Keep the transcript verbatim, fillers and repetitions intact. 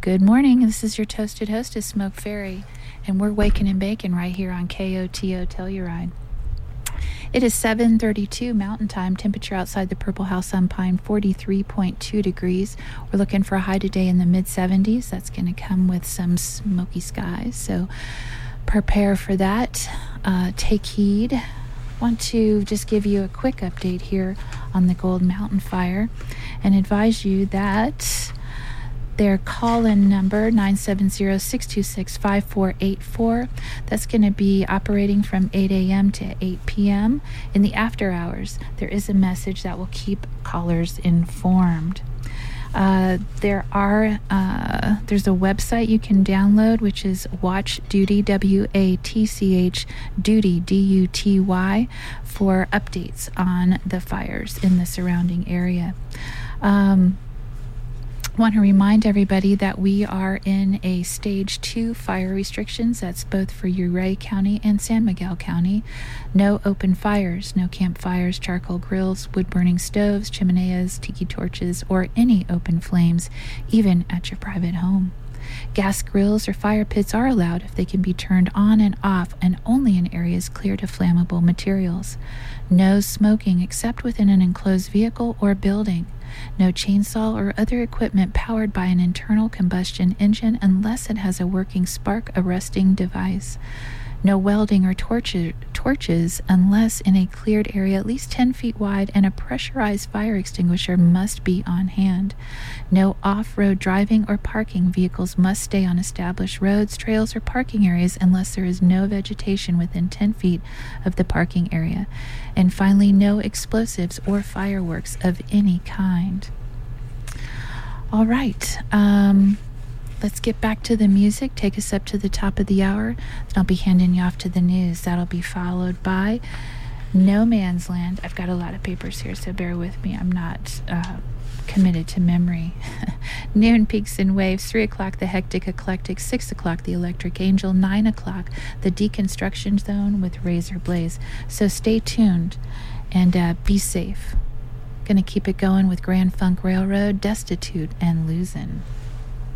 Good morning. This is your toasted hostess, Smoke Fairy, and we're waking and baking right here on K O T O Telluride. It is seven thirty-two Mountain Time. Temperature outside the Purple House on Pine, forty-three point two degrees. We're looking for a high today in the mid seventies. That's going to come with some smoky skies, so prepare for that. Uh, take heed. Want to just give you a quick update here on the Gold Mountain Fire and advise you that their call-in number, nine seven zero, six two six, five four eight four. That's going to be operating from eight a.m. to eight p.m. In the after hours, there is a message that will keep callers informed. Uh, there are uh, there's a website you can download, which is Watch Duty, W A T C H, Duty, D U T Y, for updates on the fires in the surrounding area. Um, want to remind everybody that we are in a stage two fire restrictions. That's both for Ouray County and San Miguel County. No open fires, no campfires, charcoal grills, wood burning stoves, chimeneas, tiki torches, or any open flames, even at your private home. Gas grills or fire pits are allowed if they can be turned on and off, and only in areas cleared of flammable materials. No smoking except within an enclosed vehicle or building. No chainsaw or other equipment powered by an internal combustion engine unless it has a working spark arresting device. No welding or torch- torches unless in a cleared area at least ten feet wide, and a pressurized fire extinguisher must be on hand. No off-road driving or parking. Vehicles must stay on established roads, trails, or parking areas unless there is no vegetation within ten feet of the parking area. And finally, no explosives or fireworks of any kind. All right. Um... Let's get back to the music. Take us up to the top of the hour. Then I'll be handing you off to the news. That'll be followed by No Man's Land. I've got a lot of papers here, so bear with me. I'm not uh, committed to memory. Noon, Peaks and Waves. three o'clock, The Hectic Eclectic. six o'clock, The Electric Angel. nine o'clock, The Deconstruction Zone with Razor Blaze. So stay tuned and uh, be safe. Gonna keep it going with Grand Funk Railroad, Destitute, and Losing.